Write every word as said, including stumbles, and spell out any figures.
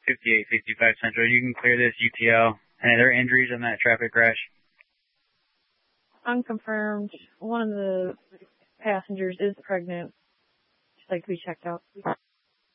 fifty-eight fifty-five Central. You can clear this U T L. Any other injuries on that traffic crash? Unconfirmed. One of the passengers is pregnant. She'd like to be checked out.